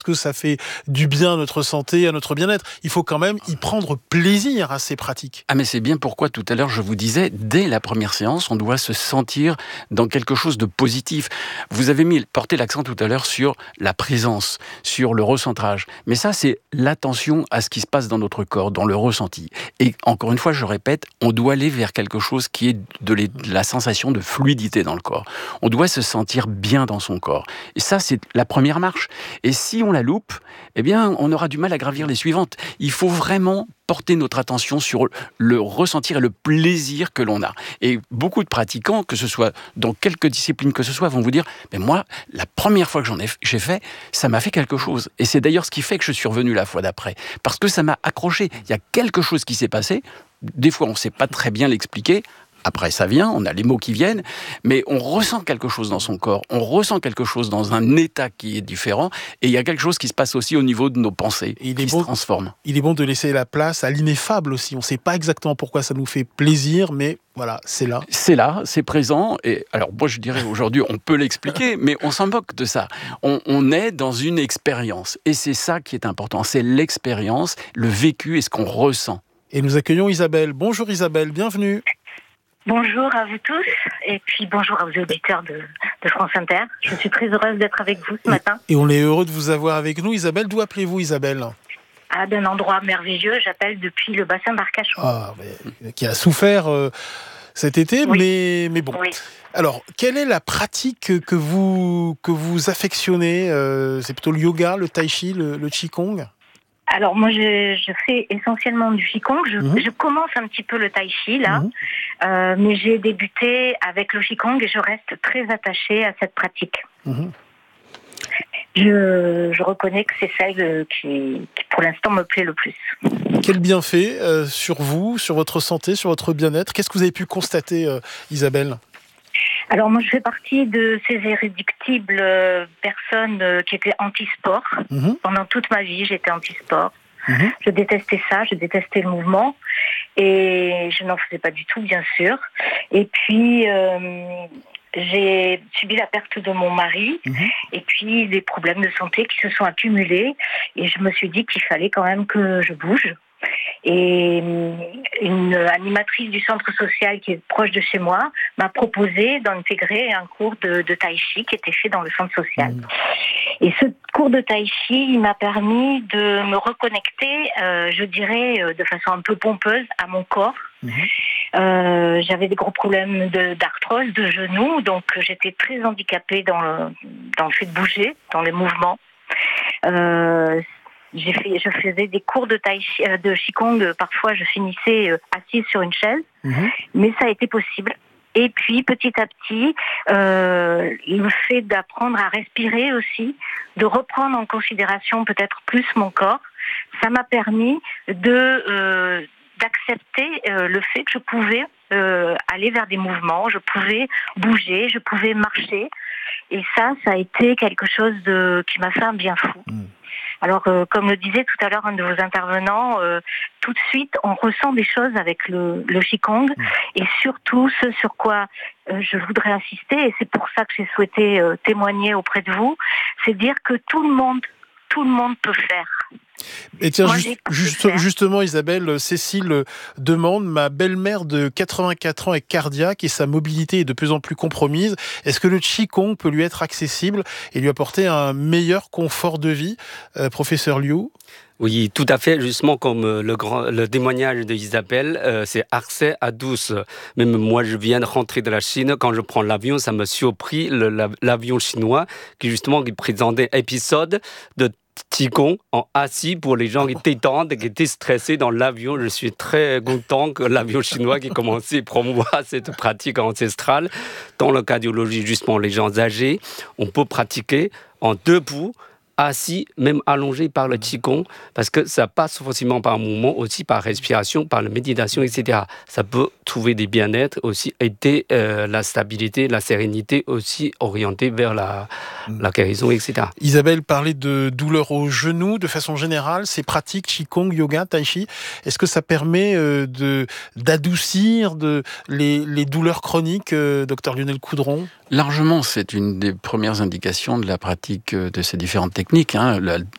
que ça fait du bien à notre santé, à notre bien-être. Il faut quand même y prendre plaisir à ces pratiques. Ah mais c'est bien pourquoi tout à l'heure je vous disais, dès la première séance, on doit se sentir dans quelque chose de positif. Vous avez porté l'accent tout à l'heure sur la présence, sur le recentrage. Mais ça, c'est l'attention à ce qui se passe dans notre corps, dans le ressenti. Et encore une fois, je répète, on doit aller vers quelque chose qui est de la sensation de fluidité dans le corps. On doit se sentir bien dans son corps. Et ça, c'est la première marche. Et si on la loupe, eh bien, on aura du mal à gravir les suivantes. Il faut vraiment porter notre attention sur le ressentir et le plaisir que l'on a. Et beaucoup de pratiquants, que ce soit dans quelque discipline que ce soit, vont vous dire « Mais moi, la première fois que j'ai fait, ça m'a fait quelque chose. » Et c'est d'ailleurs ce qui fait que je suis revenu la fois d'après. Parce que ça m'a accroché. Il y a quelque chose qui s'est passé. Des fois, on ne sait pas très bien l'expliquer. Après, ça vient, on a les mots qui viennent, mais on ressent quelque chose dans son corps, on ressent quelque chose dans un état qui est différent, et il y a quelque chose qui se passe aussi au niveau de nos pensées, qui se transforme. Il est bon de laisser la place à l'ineffable aussi. On ne sait pas exactement pourquoi ça nous fait plaisir, mais voilà, c'est là. C'est là, c'est présent, et alors moi je dirais aujourd'hui, on peut l'expliquer, mais on s'en moque de ça. On est dans une expérience, et c'est ça qui est important, c'est l'expérience, le vécu et ce qu'on ressent. Et nous accueillons Isabelle. Bonjour Isabelle, bienvenue. Bonjour à vous tous, et puis bonjour aux auditeurs de France Inter. Je suis très heureuse d'être avec vous ce matin. Et on est heureux de vous avoir avec nous. Isabelle, d'où appelez-vous Isabelle ? D'un endroit merveilleux, j'appelle depuis le bassin d'Arcachon. Qui a souffert cet été, oui. mais bon. Oui. Alors, quelle est la pratique que vous affectionnez ? C'est plutôt le yoga, le tai chi, le qigong ? Alors moi je fais essentiellement du qigong, je commence un petit peu le tai chi là, mais j'ai débuté avec le qigong et je reste très attachée à cette pratique. Je reconnais que c'est celle qui pour l'instant me plaît le plus. Quel bienfait sur vous, sur votre santé, sur votre bien-être ? Qu'est-ce que vous avez pu constater, Isabelle ? Alors moi je fais partie de ces irréductibles personnes qui étaient anti-sport. Pendant toute ma vie j'étais anti-sport. Je détestais ça, je détestais le mouvement et je n'en faisais pas du tout bien sûr. Et puis j'ai subi la perte de mon mari et puis des problèmes de santé qui se sont accumulés et je me suis dit qu'il fallait quand même que je bouge. Et une animatrice du centre social qui est proche de chez moi m'a proposé d'intégrer un cours de tai chi qui était fait dans le centre social. Et ce cours de tai chi, il m'a permis de me reconnecter, je dirais, de façon un peu pompeuse à mon corps. J'avais des gros problèmes d'arthrose, de genoux, donc j'étais très handicapée dans le fait de bouger, dans les mouvements. Je faisais des cours de tai chi, de qigong. Parfois, je finissais assise sur une chaise, mais ça a été possible. Et puis, petit à petit, le fait d'apprendre à respirer aussi, de reprendre en considération peut-être plus mon corps, ça m'a permis d'accepter le fait que je pouvais aller vers des mouvements, je pouvais bouger, je pouvais marcher. Et ça a été quelque chose qui m'a fait un bien fou. Alors, comme le disait tout à l'heure un de vos intervenants, tout de suite, on ressent des choses avec le qigong et surtout ce sur quoi je voudrais insister, et c'est pour ça que j'ai souhaité témoigner auprès de vous, c'est dire que tout le monde peut faire. Et tiens, justement, Isabelle, Cécile demande, ma belle-mère de 84 ans est cardiaque et sa mobilité est de plus en plus compromise. Est-ce que le qigong peut lui être accessible et lui apporter un meilleur confort de vie, professeur Liu ? Oui, tout à fait. Justement, comme le témoignage d'Isabelle, c'est accès à tous. Même moi, je viens de rentrer de la Chine. Quand je prends l'avion, ça m'a surpris l'avion chinois qui présentait un épisode de qigong en assis pour les gens qui étaient détendus, qui étaient stressés dans l'avion. Je suis très content que l'avion chinois qui commençait à promouvoir cette pratique ancestrale. Dans la cardiologie, justement, les gens âgés, on peut pratiquer en debout, assis, même allongé par le qigong, parce que ça passe forcément par un mouvement, aussi par respiration, par la méditation, etc. Ça peut trouver des bien-être, aussi aider la stabilité, la sérénité, aussi orienter vers la guérison, etc. Isabelle parlait de douleurs au genou, de façon générale, ces pratiques qigong, yoga, tai chi, est-ce que ça permet d'adoucir les douleurs chroniques, docteur Lionel Coudron ? Largement, c'est une des premières indications de la pratique de ces différentes techniques.